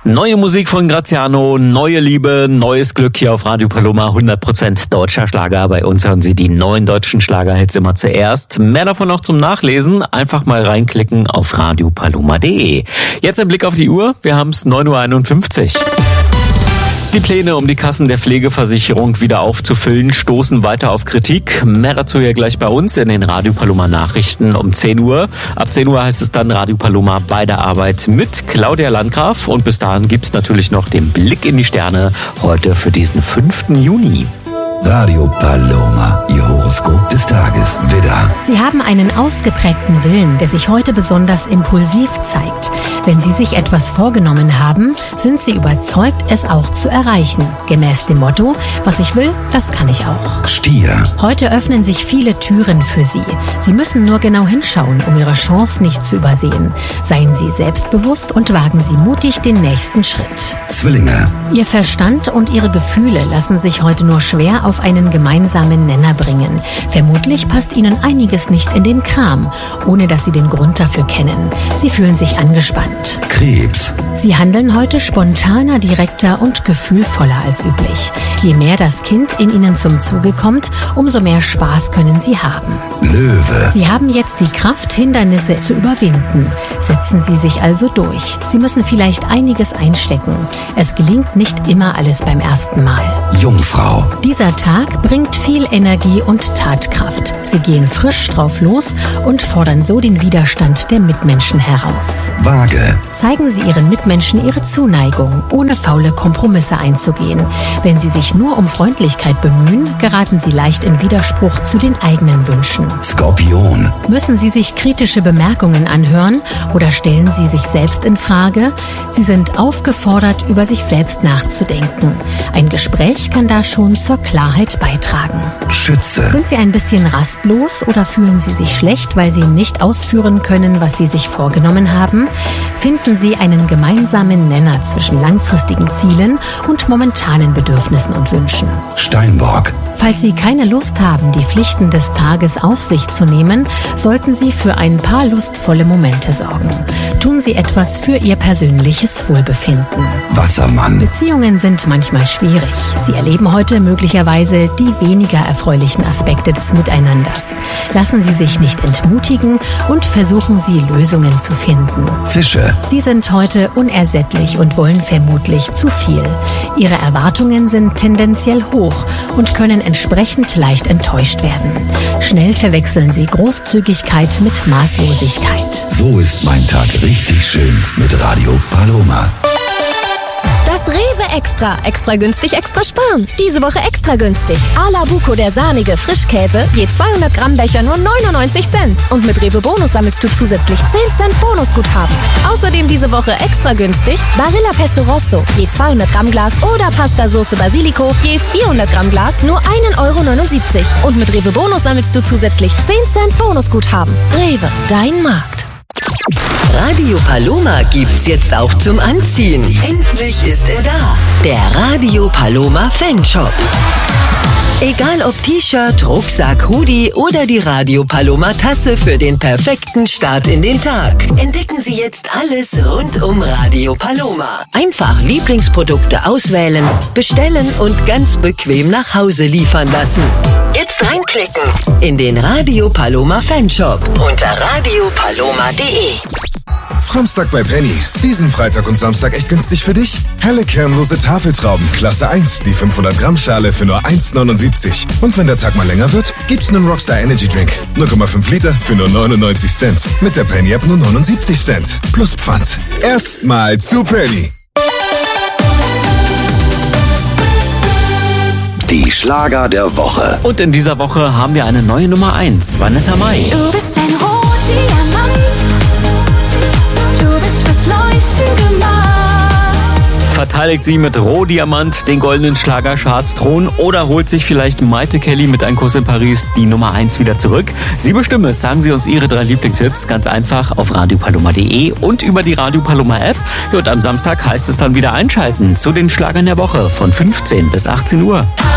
Neue Musik von Graziano, neue Liebe, neues Glück hier auf Radio Paloma, 100% deutscher Schlager. Bei uns hören Sie die neuen deutschen Schlagerhits immer zuerst. Mehr davon noch zum Nachlesen. Einfach mal reinklicken auf radiopaloma.de. Jetzt ein Blick auf die Uhr. Wir haben es 9.51 Uhr. Die Pläne, um die Kassen der Pflegeversicherung wieder aufzufüllen, stoßen weiter auf Kritik. Mehr dazu hier gleich bei uns in den Radio Paloma Nachrichten um 10 Uhr. Ab 10 Uhr heißt es dann Radio Paloma bei der Arbeit mit Claudia Landgraf. Und bis dahin gibt's natürlich noch den Blick in die Sterne heute für diesen 5. Juni. Radio Paloma, Ihr Horoskop des Tages, Widder. Sie haben einen ausgeprägten Willen, der sich heute besonders impulsiv zeigt. Wenn Sie sich etwas vorgenommen haben, sind Sie überzeugt, es auch zu erreichen. Gemäß dem Motto, was ich will, das kann ich auch. Stier. Heute öffnen sich viele Türen für Sie. Sie müssen nur genau hinschauen, um Ihre Chance nicht zu übersehen. Seien Sie selbstbewusst und wagen Sie mutig den nächsten Schritt. Zwillinge. Ihr Verstand und Ihre Gefühle lassen sich heute nur schwer auf einen gemeinsamen Nenner bringen. Vermutlich passt Ihnen einiges nicht in den Kram, ohne dass Sie den Grund dafür kennen. Sie fühlen sich angespannt. Krebs. Sie handeln heute spontaner, direkter und gefühlvoller als üblich. Je mehr das Kind in Ihnen zum Zuge kommt, umso mehr Spaß können Sie haben. Löwe. Sie haben jetzt die Kraft, Hindernisse zu überwinden. Setzen Sie sich also durch. Sie müssen vielleicht einiges einstecken. Es gelingt nicht immer alles beim ersten Mal. Jungfrau. Dieser Tag bringt viel Energie und Tatkraft. Sie gehen frisch drauf los und fordern so den Widerstand der Mitmenschen heraus. Waage. Zeigen Sie Ihren Mitmenschen Ihre Zuneigung, ohne faule Kompromisse einzugehen. Wenn Sie sich nur um Freundlichkeit bemühen, geraten Sie leicht in Widerspruch zu den eigenen Wünschen. Skorpion. Müssen Sie sich kritische Bemerkungen anhören oder stellen Sie sich selbst in Frage? Sie sind aufgefordert, über sich selbst nachzudenken. Ein Gespräch kann da schon zur Klarheit beitragen. Schütze. Sind Sie ein bisschen rastlos oder fühlen Sie sich schlecht, weil Sie nicht ausführen können, was Sie sich vorgenommen haben? Finden Sie einen gemeinsamen Nenner zwischen langfristigen Zielen und momentanen Bedürfnissen und Wünschen. Steinbock. Falls Sie keine Lust haben, die Pflichten des Tages auf sich zu nehmen, sollten Sie für ein paar lustvolle Momente sorgen. Tun Sie etwas für Ihr persönliches Wohlbefinden. Wassermann. Beziehungen sind manchmal schwierig. Sie erleben heute möglicherweise die weniger erfreulichen Aspekte des Miteinanders. Lassen Sie sich nicht entmutigen und versuchen Sie, Lösungen zu finden. Fische. Sie sind heute unersättlich und wollen vermutlich zu viel. Ihre Erwartungen sind tendenziell hoch und können entsprechend leicht enttäuscht werden. Schnell verwechseln Sie Großzügigkeit mit Maßlosigkeit. So ist mein Tag richtig schön mit Radio Paloma. Das Rewe Extra. Extra günstig, extra sparen. Diese Woche extra günstig. Ala Buco, der sahnige Frischkäse, je 200 Gramm Becher nur 99 Cent. Und mit Rewe Bonus sammelst du zusätzlich 10 Cent Bonusguthaben. Außerdem diese Woche extra günstig Barilla Pesto Rosso, je 200 Gramm Glas oder Pasta Sauce Basilico, je 400 Gramm Glas nur 1,79 €. Und mit Rewe Bonus sammelst du zusätzlich 10 Cent Bonusguthaben. Rewe, dein Markt. Radio Paloma gibt's jetzt auch zum Anziehen. Endlich ist er da. Der Radio Paloma Fanshop. Egal ob T-Shirt, Rucksack, Hoodie oder die Radio Paloma Tasse für den perfekten Start in den Tag. Entdecken Sie jetzt alles rund um Radio Paloma. Einfach Lieblingsprodukte auswählen, bestellen und ganz bequem nach Hause liefern lassen. Jetzt reinklicken in den Radio Paloma Fanshop unter radiopaloma.de. Samstag bei Penny. Diesen Freitag und Samstag echt günstig für dich? Helle kernlose Tafeltrauben, Klasse 1, die 500 Gramm Schale für nur 1,79. Und wenn der Tag mal länger wird, gibt's einen Rockstar Energy Drink. 0,5 Liter für nur 99 Cent. Mit der Penny App nur 79 Cent. Plus Pfand. Erstmal zu Penny. Die Schlager der Woche. Und in dieser Woche haben wir eine neue Nummer 1, Vanessa Mai. Du bist ein Rotdiamant, du bist fürs Neueste gemacht. Verteidigt sie mit Rohdiamant den goldenen Schlagercharts-Thron oder holt sich vielleicht Maite Kelly mit Ein Kuss in Paris die Nummer 1 wieder zurück? Sie bestimmen es. Sagen Sie uns Ihre 3 Lieblingshits ganz einfach auf radiopaloma.de und über die Radio Paloma App. Und am Samstag heißt es dann wieder einschalten zu den Schlagern der Woche von 15 bis 18 Uhr.